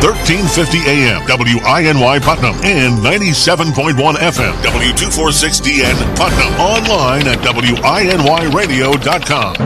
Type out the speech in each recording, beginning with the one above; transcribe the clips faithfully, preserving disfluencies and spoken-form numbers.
thirteen fifty A M, W I N Y Putnam, and ninety-seven point one F M, W two forty-six D N Putnam. Online at W I N Y radio dot com.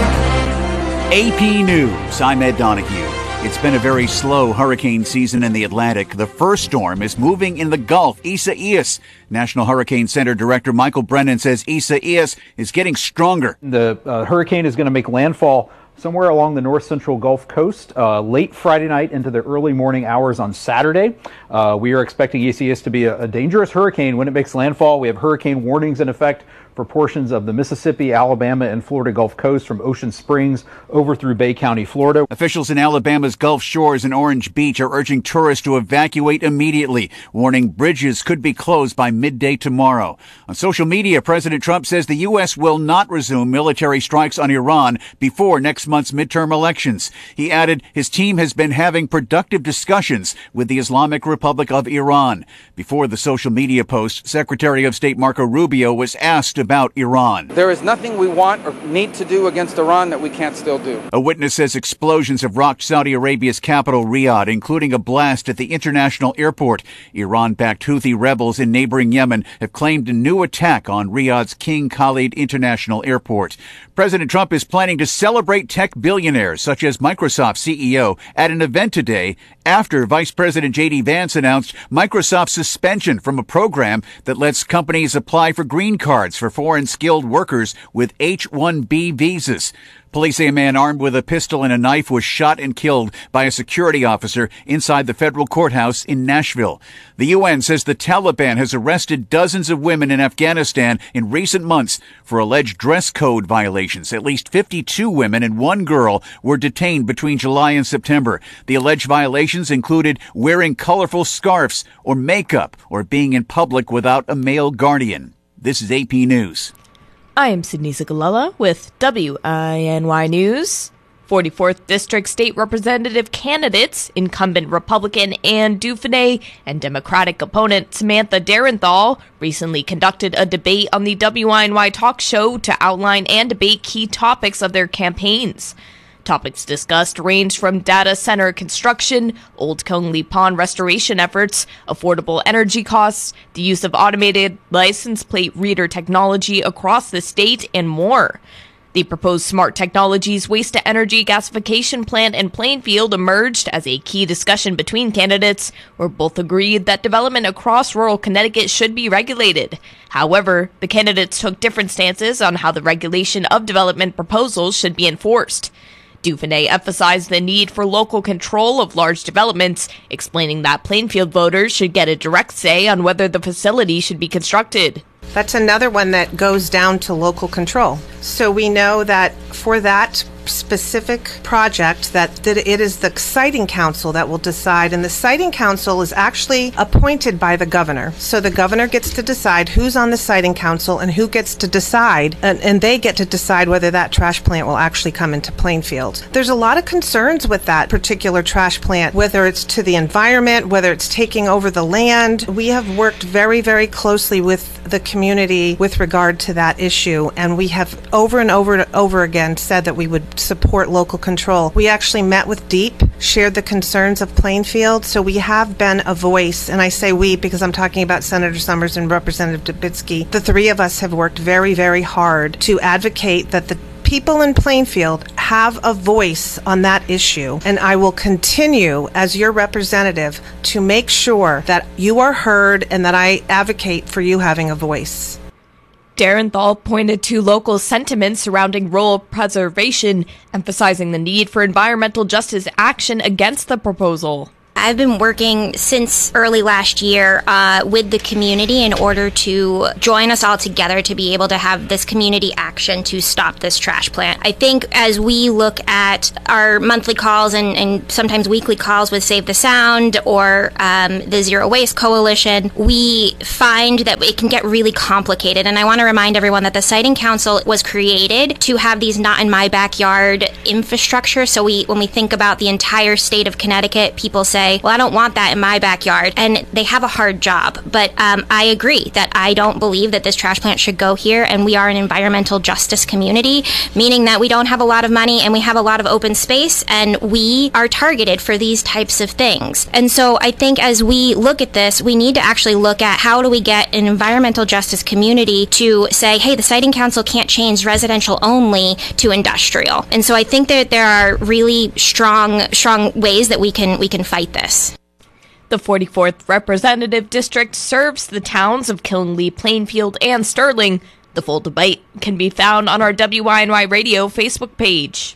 A P News, I'm Ed Donahue. It's been a very slow hurricane season in the Atlantic. The first storm is moving in the Gulf, Isaias. National Hurricane Center Director Michael Brennan says Isaias is getting stronger. The uh, hurricane is going to make landfall somewhere along the north central Gulf Coast uh, late Friday night into the early morning hours on Saturday. Uh, we are expecting Isaias to be a, a dangerous hurricane when it makes landfall. We have hurricane warnings in effect for portions of the Mississippi, Alabama, and Florida Gulf Coast from Ocean Springs over through Bay County, Florida. Officials in Alabama's Gulf Shores and Orange Beach are urging tourists to evacuate immediately, warning bridges could be closed by midday tomorrow. On social media, President Trump says the U S will not resume military strikes on Iran before next month's midterm elections. He added his team has been having productive discussions with the Islamic Republic of Iran. Before the social media post, Secretary of State Marco Rubio was asked about Iran. There is nothing we want or need to do against Iran that we can't still do. A witness says explosions have rocked Saudi Arabia's capital, Riyadh, including a blast at the international airport. Iran-backed Houthi rebels in neighboring Yemen have claimed a new attack on Riyadh's King Khalid International Airport. President Trump is planning to celebrate tech billionaires such as Microsoft C E O at an event today after Vice President J D Vance announced Microsoft's suspension from a program that lets companies apply for green cards for foreign skilled workers with H one B visas. Police say a man armed with a pistol and a knife was shot and killed by a security officer inside the federal courthouse in Nashville. The U N says the Taliban has arrested dozens of women in Afghanistan in recent months for alleged dress code violations. At least fifty-two women and one girl were detained between July and September. The alleged violations included wearing colorful scarves or makeup or being in public without a male guardian. This is A P News. I am Sydney Sigalella with W I N Y News. forty-fourth District State Representative candidates, incumbent Republican Ann Dufresne and Democratic opponent Samantha Darenthal, recently conducted a debate on the W I N Y talk show to outline and debate key topics of their campaigns. Topics discussed ranged from data center construction, Old Conley Pond restoration efforts, affordable energy costs, the use of automated license plate reader technology across the state, and more. The proposed Smart Technologies waste-to-energy gasification plant in Plainfield emerged as a key discussion between candidates, where both agreed that development across rural Connecticut should be regulated. However, the candidates took different stances on how the regulation of development proposals should be enforced. Dufresne emphasized the need for local control of large developments, explaining that Plainfield voters should get a direct say on whether the facility should be constructed. That's another one that goes down to local control. So we know that for that specific project that, that it is the siting council that will decide, and the siting council is actually appointed by the governor. So the governor gets to decide who's on the siting council and who gets to decide, and, and they get to decide whether that trash plant will actually come into Plainfield. There's a lot of concerns with that particular trash plant, whether it's to the environment, whether it's taking over the land. We have worked very, very closely with the community with regard to that issue, and we have over and over and over again said that we would support local control. We actually met with DEEP, shared the concerns of Plainfield, so we have been a voice, and I say we because I'm talking about Senator Summers and Representative Dubitsky. The three of us have worked very, very hard to advocate that the people in Plainfield have a voice on that issue, and I will continue as your representative to make sure that you are heard and that I advocate for you having a voice. Darenthal pointed to local sentiment surrounding rural preservation, emphasizing the need for environmental justice action against the proposal. I've been working since early last year uh, with the community in order to join us all together to be able to have this community action to stop this trash plant. I think as we look at our monthly calls and, and sometimes weekly calls with Save the Sound or um, the Zero Waste Coalition, we find that it can get really complicated. And I want to remind everyone that the Siting Council was created to have these not in my backyard infrastructure. So we, when we think about the entire state of Connecticut, people say, say, well, I don't want that in my backyard. And they have a hard job. But um, I agree that I don't believe that this trash plant should go here. And we are an environmental justice community, meaning that we don't have a lot of money and we have a lot of open space, and we are targeted for these types of things. And so I think as we look at this, we need to actually look at how do we get an environmental justice community to say, hey, the Siting Council can't change residential only to industrial. And so I think that there are really strong, strong ways that we can we can fight this. The forty-fourth Representative District serves the towns of Killingley, Plainfield, and Sterling. The full debate can be found on our W I N Y Radio Facebook page.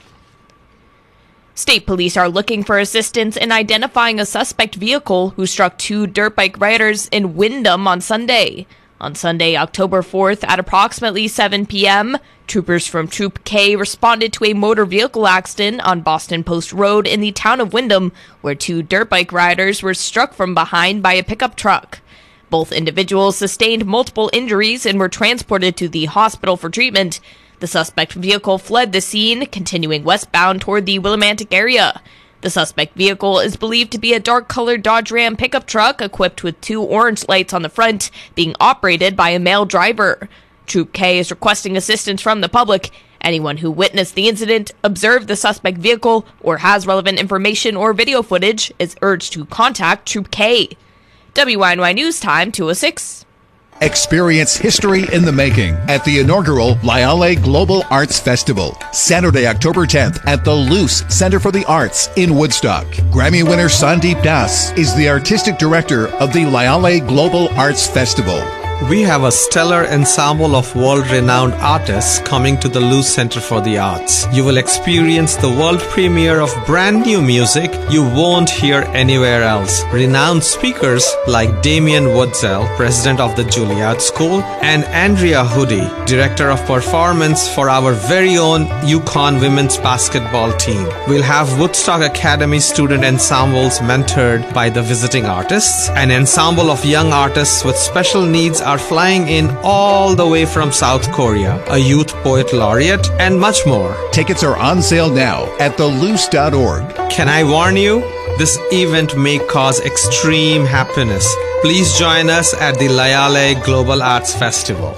State police are looking for assistance in identifying a suspect vehicle who struck two dirt bike riders in Windham on Sunday. On Sunday, October fourth, at approximately seven p.m., troopers from Troop K responded to a motor vehicle accident on Boston Post Road in the town of Windham, where two dirt bike riders were struck from behind by a pickup truck. Both individuals sustained multiple injuries and were transported to the hospital for treatment. The suspect vehicle fled the scene, continuing westbound toward the Willimantic area. The suspect vehicle is believed to be a dark-colored Dodge Ram pickup truck equipped with two orange lights on the front, being operated by a male driver. Troop K is requesting assistance from the public. Anyone who witnessed the incident, observed the suspect vehicle, or has relevant information or video footage is urged to contact Troop K. W I N Y News Time, two oh six. Experience history in the making at the inaugural Lyale Global Arts Festival, Saturday, October tenth at the Luce Center for the Arts in Woodstock. Grammy winner Sandeep Das is the artistic director of the Lyale Global Arts Festival. We have a stellar ensemble of world-renowned artists coming to the Luce Center for the Arts. You will experience the world premiere of brand new music you won't hear anywhere else. Renowned speakers like Damien Woodsell, president of the Juilliard School, and Andrea Hoodie, director of performance for our very own UConn women's basketball team. We'll have Woodstock Academy student ensembles mentored by the visiting artists. An ensemble of young artists with special needs are flying in all the way from South Korea, a youth poet laureate, and much more. Tickets are on sale now at the luce dot org. Can I warn you? This event may cause extreme happiness. Please join us at the Lyale Global Arts Festival.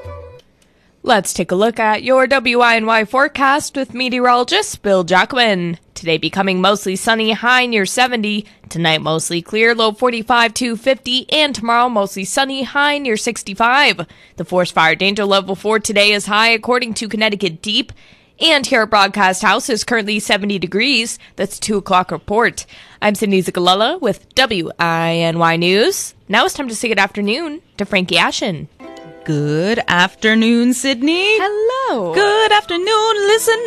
Let's take a look at your W I N Y forecast with meteorologist Bill Jackman. Today becoming mostly sunny, high near seventy. Tonight mostly clear, low forty-five to fifty. And tomorrow mostly sunny, high near sixty-five. The forest fire danger level for today is high according to Connecticut Deep. And here at Broadcast House is currently seventy degrees. That's two o'clock report. I'm Sydney Zagalella with W I N Y News. Now it's time to say good afternoon to Frankie Ashen. Good afternoon, Sydney. Hello. Good afternoon,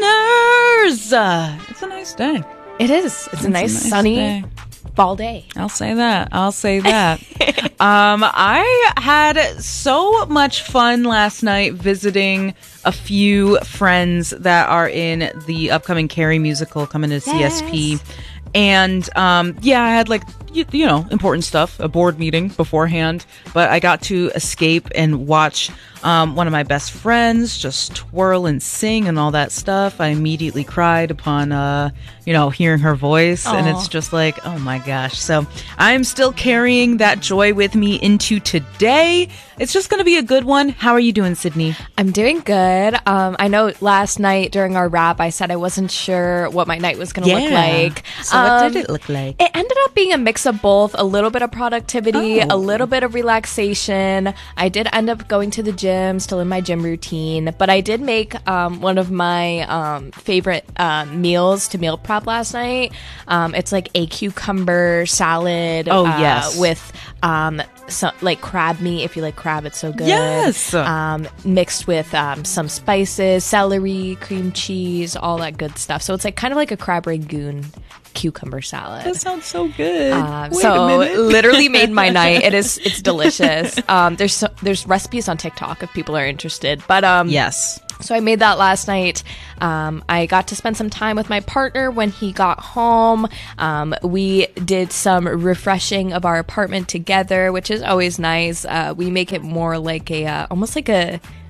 listeners. Uh, it's a nice day. It is. It's, it's a, nice, a nice sunny day. Fall day. I'll say that. I'll say that. um, I had so much fun last night visiting a few friends that are in the upcoming Carrie musical coming to yes. C S P. And, um, yeah, I had, like, you, you know, important stuff, a board meeting beforehand, but I got to escape and watch um, one of my best friends just twirl and sing and all that stuff. I immediately cried upon, uh, you know, hearing her voice. Aww. And it's just like, oh my gosh. So I'm still carrying that joy with me into today. It's just going to be a good one. How are you doing, Sydney? I'm doing good. Um, I know last night during our wrap, I said I wasn't sure what my night was going to yeah. look like. So um, what did it look like? It ended up being a mix of both, a little bit of productivity, oh. a little bit of relaxation. I did end up going to the gym, still in my gym routine, but I did make um, one of my um, favorite uh, meals to meal prep last night. Um, it's like a cucumber salad oh, uh, yes. with um, some, like crab meat. If you like crab, it's so good. Yes. Um, mixed with um, some spices, celery, cream cheese, all that good stuff. So it's like kind of like a crab rangoon cucumber salad. That sounds so good. Uh, Wait so a minute. literally made my night. It is. It's delicious. Um, there's so, there's recipes on TikTok if people are interested. But um, yes. So I made that last night. Um, I got to spend some time with my partner when he got home. Um, we did some refreshing of our apartment together, which is always nice. Uh, we make it more like a, uh, almost like a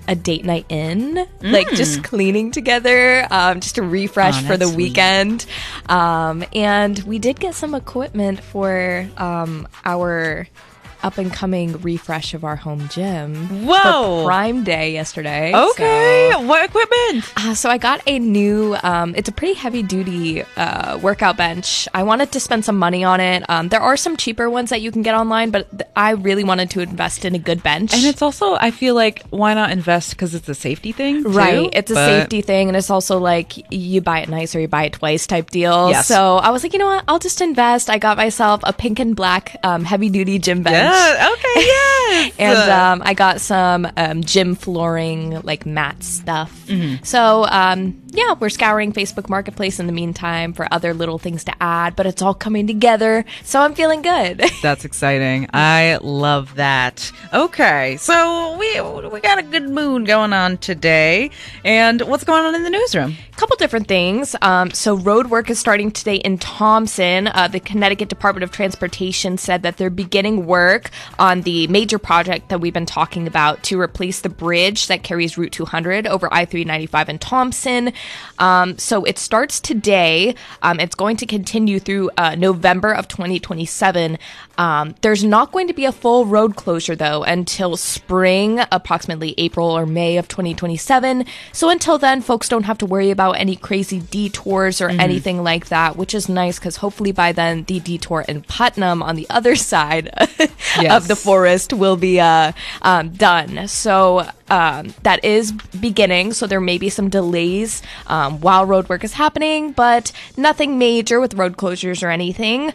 a date night in, mm. like just cleaning together, um, just to refresh oh, for the sweet. weekend. Um, and we did get some equipment for um, our up-and-coming refresh of our home gym. Whoa! For Prime Day yesterday. Okay, so, what equipment? Uh, so I got a new, um, it's a pretty heavy-duty uh, workout bench. I wanted to spend some money on it. Um, there are some cheaper ones that you can get online, but th- I really wanted to invest in a good bench. And it's also, I feel like, why not invest because it's a safety thing, too? Right, it's a but... safety thing, and it's also like you buy it nice or you buy it twice type deal. Yes. So I was like, you know what, I'll just invest. I got myself a pink and black um, heavy-duty gym bench. Yeah. Yeah, okay, yes. and um, I got some um, gym flooring, like mat stuff. Mm-hmm. So, um, yeah, we're scouring Facebook Marketplace in the meantime for other little things to add, but it's all coming together, so I'm feeling good. That's exciting. I love that. Okay, so we we got a good mood going on today. And what's going on in the newsroom? A couple different things. Um, so road work is starting today in Thompson. Uh, the Connecticut Department of Transportation said that they're beginning work on the major project that we've been talking about to replace the bridge that carries Route two hundred over I three ninety-five in Thompson. Um, so it starts today. Um, it's going to continue through uh, November of twenty twenty-seven. Um, there's not going to be a full road closure, though, until spring, approximately April or May of twenty twenty-seven. So until then, folks don't have to worry about any crazy detours or mm-hmm. anything like that, which is nice because hopefully by then the detour in Putnam on the other side yes. of the forest will be uh, um, done. So um, that is beginning. So there may be some delays um, while road work is happening, but nothing major with road closures or anything.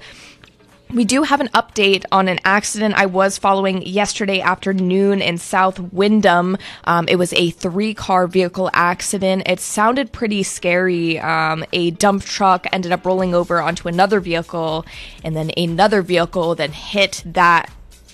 We do have an update on an accident I was following yesterday afternoon in South Windham. Um, it was a three-car vehicle accident. It sounded pretty scary. Um, a dump truck ended up rolling over onto another vehicle, and then another vehicle then hit that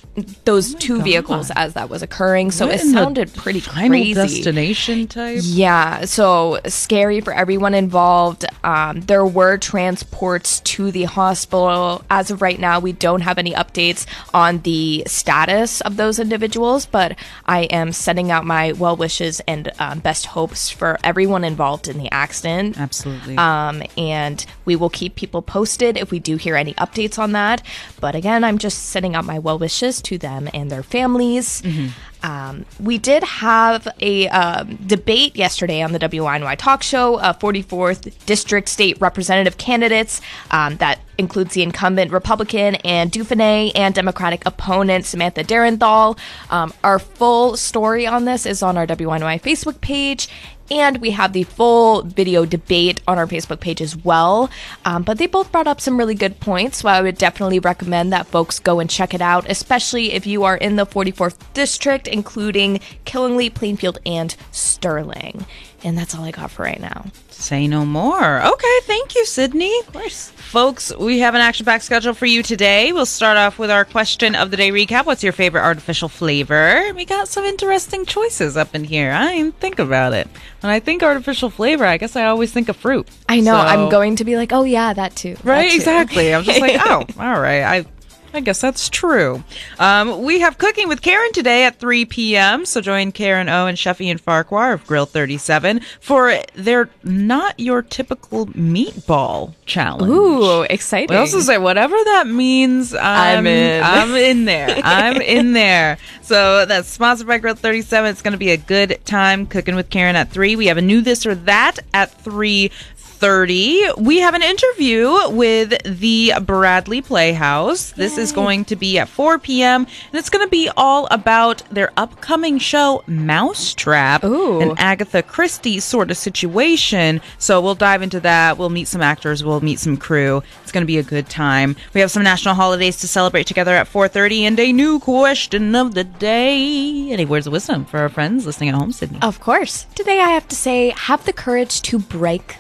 those oh two God. vehicles as that was occurring. So what it sounded pretty final crazy. Destination type? Yeah. So scary for everyone involved. Um, there were transports to the hospital. As of right now, we don't have any updates on the status of those individuals, but I am sending out my well wishes and um, best hopes for everyone involved in the accident. Absolutely. Um, and we will keep people posted if we do hear any updates on that. But again, I'm just sending out my well wishes to them and their families. Mm-hmm. Um, we did have a um, debate yesterday on the W I N Y Talk Show, uh, forty-fourth District State Representative candidates. Um, that includes the incumbent Republican and Dauphiné and Democratic opponent Samantha Darenthal. Um, our full story on this is on our W I N Y Facebook page. And we have the full video debate on our Facebook page as well. Um, but they both brought up some really good points, so I would definitely recommend that folks go and check it out, especially if you are in the forty-fourth District, including Killingly, Plainfield, and Sterling. And that's all I got for right now. Say no more. Okay, thank you, Sydney. Of course. Folks, we have an action-packed schedule for you today. We'll start off with our question of the day recap. What's your favorite artificial flavor? We got some interesting choices up in here. I didn't think about it. When I think artificial flavor, I guess I always think of fruit. I know. So, I'm going to be like, oh, yeah, that too. Right, that too. Exactly. I'm just like, oh, all right. I I guess that's true. Um, we have Cooking with Karen today at three p.m. So join Karen O and Sheffy and Farquhar of Grill thirty-seven for their Not Your Typical Meatball Challenge. Ooh, exciting. We also say whatever that means, I'm, I'm in. I'm in there. I'm in there. So that's sponsored by Grill thirty-seven. It's going to be a good time. Cooking with Karen at three. We have a new this or that at three thirty. We have an interview with the Bradley Playhouse. This Yay. is going to be at four p.m. and it's going to be all about their upcoming show Mousetrap, Ooh. an Agatha Christie sort of situation. So we'll dive into that. We'll meet some actors. We'll meet some crew. It's going to be a good time. We have some national holidays to celebrate together at four thirty and a new question of the day. Any words of wisdom for our friends listening at home, Sydney? Of course. Today I have to say, have the courage to break cycles.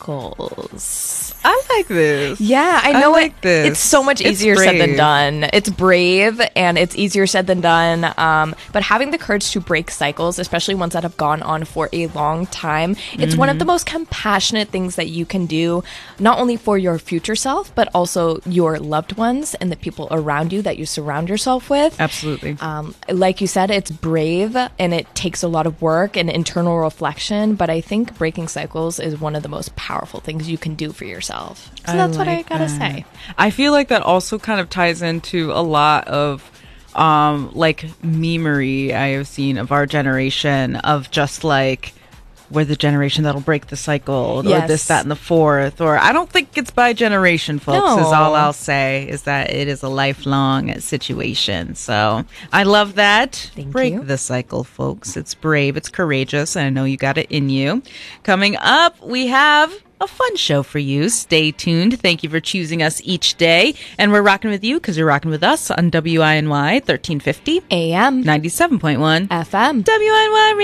cycles. I like this. Yeah, I know I like it. this. It's so much It's easier said than brave. done. It's brave and it's easier said than done. Um, but having the courage to break cycles, especially ones that have gone on for a long time, it's one of Mhm. the most compassionate things that you can do, not only for your future self, but also your loved ones and the people around you that you surround yourself with. Absolutely. Um, like you said, it's brave and it takes a lot of work and internal reflection, but I think breaking cycles is one of the most powerful things you can do for yourself. So I that's what I like gotta that. say. I feel like that also kind of ties into a lot of um like memery I have seen of our generation, of just like, we're the generation that'll break the cycle, Yes. or this, that, and the fourth. Or I don't think it's by generation, folks, is No. all I'll say, is that it is a lifelong situation. So I love that. Thank break you. the cycle, folks. It's brave, it's courageous, and I know you got it in you. Coming up, we have a fun show for you. Stay tuned. Thank you for choosing us each day. And we're rocking with you because you're rocking with us on W I N Y thirteen fifty A M ninety-seven point one F M W I N Y